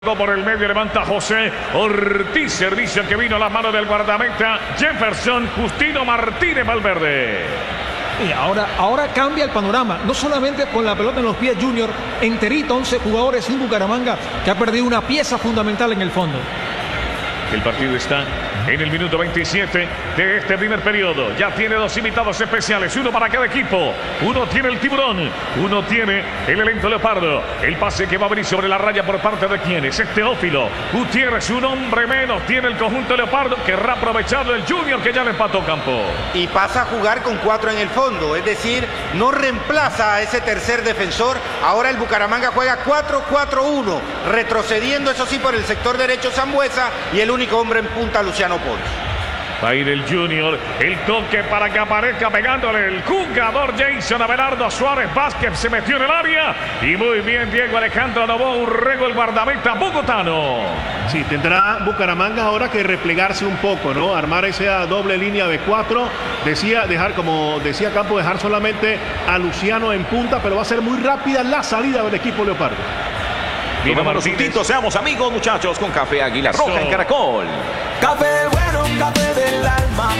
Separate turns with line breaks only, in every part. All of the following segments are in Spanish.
Por el medio levanta José Ortiz, servicio que vino a la mano del guardameta Jefferson Justino Martínez Valverde.
Y ahora cambia el panorama, no solamente con la pelota en los pies Junior, enterito, 11 jugadores sin Bucaramanga, que ha perdido una pieza fundamental en el fondo.
El partido está en el minuto 27 de este primer periodo. Ya tiene dos invitados especiales, uno para cada equipo. Uno tiene el Tiburón, uno tiene el elenco Leopardo. El pase que va a venir sobre la raya por parte de quienes es Teófilo Gutiérrez, un hombre menos tiene el conjunto Leopardo. Querrá aprovecharlo el Junior, que ya le empató campo.
Y pasa a jugar con 4 en el fondo, es decir, no reemplaza a ese tercer defensor. Ahora el Bucaramanga juega 4-4-1, retrocediendo eso sí por el sector derecho Sambueza y el único hombre en punta Luciano Pons.
Va a ir el Junior, el toque para que aparezca pegándole el jugador Jason Abelardo Suárez Vázquez, se metió en el área y muy bien Diego Alejandro Novoa Urrego, el guardameta bogotano.
Sí, tendrá Bucaramanga ahora que replegarse un poco, ¿no? Armar esa doble línea de 4, como decía Campo, dejar solamente a Luciano en punta, pero va a ser muy rápida la salida del equipo Leopardo.
Tomémonos un tinto, seamos amigos, muchachos, con Café Águila Roja en Caracol.
Café bueno, café del alma.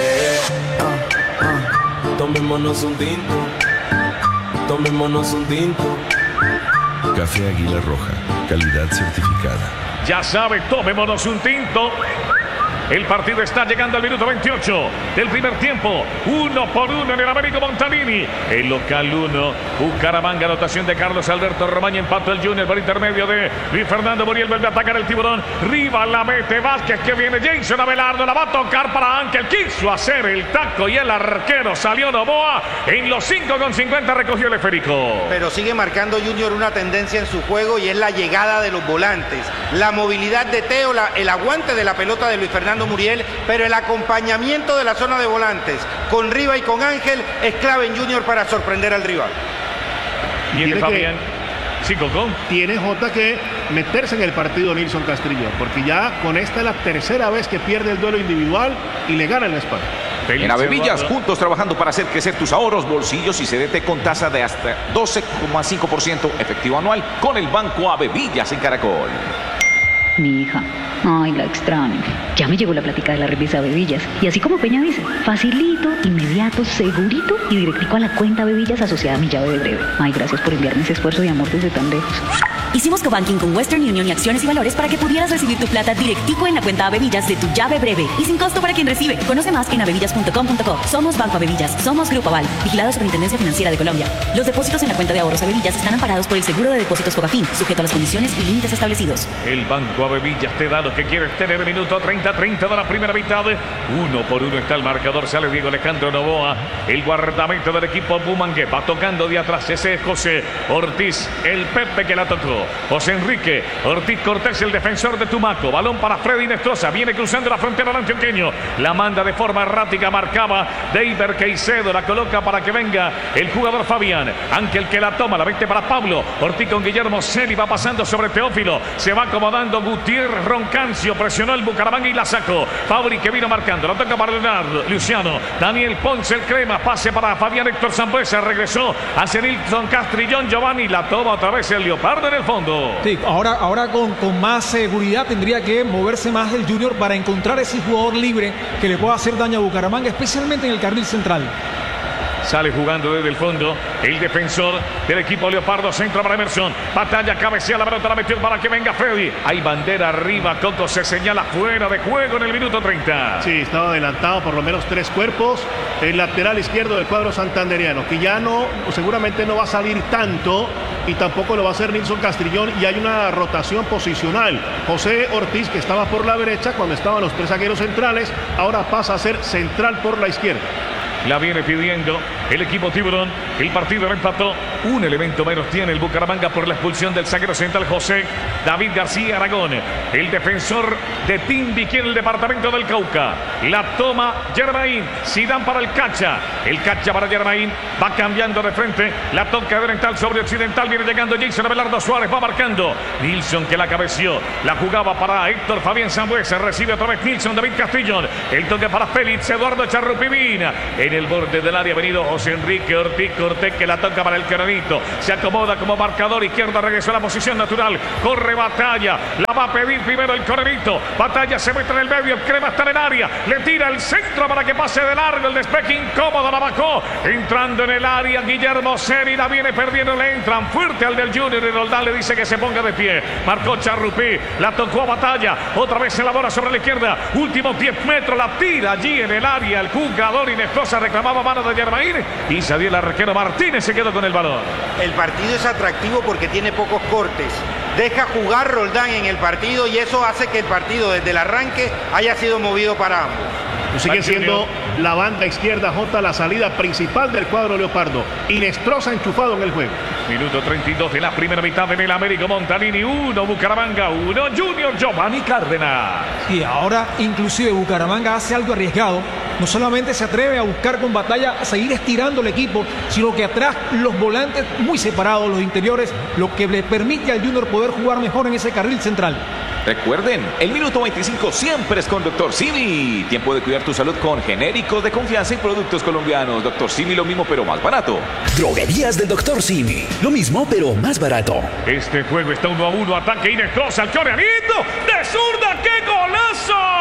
Tomémonos un tinto. Tomémonos un tinto.
Café Águila Roja, calidad certificada.
Ya sabe, tomémonos un tinto. El partido está llegando al minuto 28 del primer tiempo. 1-1 en el Américo Montanini. El local 1, Bucaramanga, anotación de Carlos Alberto Romaña. Empató el Junior por intermedio de Luis Fernando Muriel. Vuelve a atacar el Tiburón. Riva la mete Vázquez, que viene Jason Abelardo. La va a tocar para Ángel. Quiso hacer el taco y el arquero salió Novoa. En los 5:50 recogió el esférico.
Pero sigue marcando Junior una tendencia en su juego y es la llegada de los volantes. La movilidad de Teo, el aguante de la pelota de Luis Fernando Muriel, pero el acompañamiento de la zona de volantes con Riva y con Ángel es clave en Junior para sorprender al rival.
Viene Fabián. Sí, Coco.
Tiene Jota que meterse en el partido Nilson Castrillón, porque ya con esta es la tercera vez que pierde el duelo individual y le gana en la espalda.
En Avevillas, juntos trabajando para hacer crecer tus ahorros, bolsillos y CDT con tasa de hasta 12,5% efectivo anual con el Banco Avevillas en Caracol.
Mi hija, ay, la extraño. Ya me llegó la plática de la remesa Bevillas. Y así como Peña dice, facilito, inmediato, segurito y directico a la cuenta Bevillas asociada a mi llave de breve. Ay, gracias por enviarme ese esfuerzo de amor desde tan lejos.
Hicimos cobanking con Western Union y Acciones y Valores para que pudieras recibir tu plata directico en la cuenta Avevillas de tu llave breve y sin costo para quien recibe. Conoce más en avevillas.com.co. Somos Banco Avevillas, somos Grupo Aval, vigilado Superintendencia Financiera de Colombia. Los depósitos en la cuenta de ahorros Avevillas están amparados por el Seguro de Depósitos Fogafín, sujeto a las condiciones y límites establecidos.
El Banco Avevillas te da lo que quieres tener. Minuto 30 de la primera mitad. 1-1 está el marcador. Sale Diego Alejandro Novoa, el guardameta del equipo Bumangue. Va tocando de atrás. Ese es José Ortiz, el Pepe que la tocó. José Enrique Ortiz Cortés, el defensor de Tumaco. Balón para Freddy Nestroza. Viene cruzando la frontera del antioqueño. La manda de forma errática. Marcaba Deiber Caicedo. La coloca para que venga el jugador Fabián. Ángel que la toma. La mete para Pablo. Ortiz con Guillermo Celi. Va pasando sobre Teófilo. Se va acomodando Gutiérrez Roncancio. Presionó el Bucaramanga y la sacó. Fabri que vino marcando. La toca para Leonardo Luciano. Daniel Ponce, el crema. Pase para Fabián Héctor Sambuesa. Regresó hacia Nilson Castrillón. Giovanni la toma otra vez el Leopardo en el fondo.
Sí, ahora con más seguridad tendría que moverse más el Junior para encontrar ese jugador libre que le pueda hacer daño a Bucaramanga, especialmente en el carril central.
Sale jugando desde el fondo el defensor del equipo Leopardo. Centro para Emerson. Batalla, cabecea la pelota, la metió para que venga Freddy. Hay bandera arriba. Coco se señala fuera de juego en el minuto 30.
Sí, estaba adelantado por lo menos 3 cuerpos. El lateral izquierdo del cuadro santanderiano, que ya seguramente no va a salir tanto y tampoco lo va a hacer Nilson Castrillón. Y hay una rotación posicional. José Ortiz, que estaba por la derecha cuando estaban los 3 zagueros centrales, ahora pasa a ser central por la izquierda.
La viene pidiendo el equipo Tiburón. El partido lo empató. Un elemento menos tiene el Bucaramanga por la expulsión del zaguero central José David García Aragón. El defensor de Timbiquí en el departamento del Cauca. La toma Germain. Zidane para el Cacha. El Cacha para Germain. Va cambiando de frente. La toca de oriental sobre occidental. Viene llegando Jason Abelardo Suárez. Va marcando. Nilson que la cabeció. La jugaba para Héctor Fabián Sambuesa. Recibe otra vez Nilson David Castrillón. El toque para Félix Eduardo Charrupivina. En el borde del área ha venido José Enrique Ortiz Cortés, que la toca para el Coronito. Se acomoda como marcador izquierdo, regresó a la posición natural. Corre Batalla, la va a pedir primero el Coronito. Batalla se mete en el medio, Crema está en el área. Le tira el centro para que pase de largo. El despeje incómodo, la bajó. Entrando en el área, Guillermo Seri la viene perdiendo. Le entran fuerte al del Junior y Roldán le dice que se ponga de pie. Marcó Charrupí, la tocó a Batalla. Otra vez se elabora sobre la izquierda. Últimos 10 metros, la tira allí en el área. El jugador Inestrosa reclamaba mano de Germain y salió el arquero Martínez, se quedó con el balón.
El partido es atractivo porque tiene pocos cortes. Deja jugar Roldán en el partido y eso hace que el partido desde el arranque haya sido movido para ambos.
Sigue siendo la banda izquierda, J, la salida principal del cuadro leopardo. Inestrosa enchufado en el juego.
Minuto 32 de la primera mitad en el Américo Montanini. 1 Bucaramanga, 1 Junior Giovanni Cárdenas.
Y ahora inclusive Bucaramanga hace algo arriesgado. No solamente se atreve a buscar con Batalla a seguir estirando el equipo, sino que atrás los volantes muy separados, los interiores, lo que le permite al Junior poder jugar mejor en ese carril central.
Recuerden, el minuto 25 siempre es con Dr. Simi. Tiempo de cuidar tu salud con genéricos de confianza y productos colombianos. Dr. Simi, lo mismo pero más barato.
Droguerías del Dr. Simi. Lo mismo pero más barato.
Este juego está 1-1. Ataque Inestrosa al Coreanito. De zurda, ¡qué golazo!